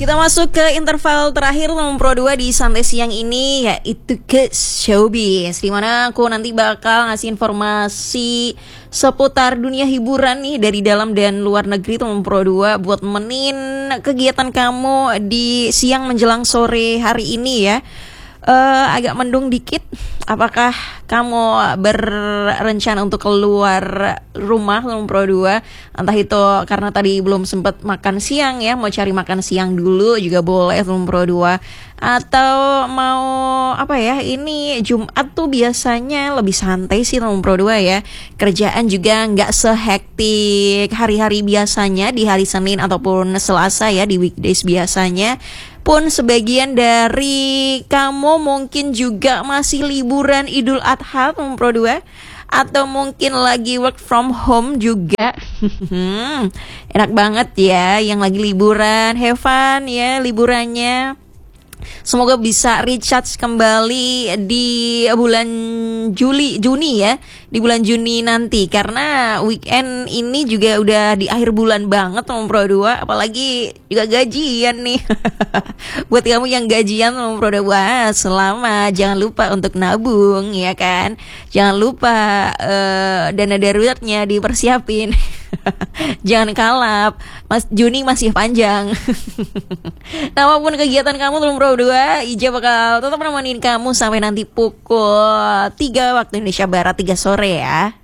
Kita masuk ke interval terakhir nomor Pro 2 di Santai Siang ini, yaitu ke Showbiz, dimana aku nanti bakal ngasih informasi seputar dunia hiburan nih dari dalam dan luar negeri nomor Pro 2 buat menin kegiatan kamu di siang menjelang sore hari ini ya. Agak mendung dikit. Apakah kamu berencana untuk keluar rumah Pro 2? Entah itu karena tadi belum sempat makan siang ya, mau cari makan siang dulu juga boleh Pro 2. Atau mau apa ya, ini Jumat tuh biasanya lebih santai sih Pro 2 ya. Kerjaan juga nggak sehektik hari-hari biasanya di hari Senin ataupun Selasa ya, di weekdays biasanya. Pun sebagian dari kamu mungkin juga masih liburan Idul Adha Pro 2, atau mungkin lagi work from home juga. Enak banget ya yang lagi liburan, have fun ya liburannya. Semoga bisa recharge kembali di bulan Juni ya, di bulan Juni nanti, karena weekend ini juga udah di akhir bulan banget Pro 2, apalagi juga gajian nih. Buat kamu yang gajian Pro 2, selamat, jangan lupa untuk nabung ya kan, jangan lupa dana daruratnya dipersiapin. Jangan kalap, Juni masih panjang. Nah, apapun kegiatan kamu Pro 2, Ija bakal tetap nemenin kamu sampai nanti pukul 3 waktu Indonesia Barat, 3 sore ya.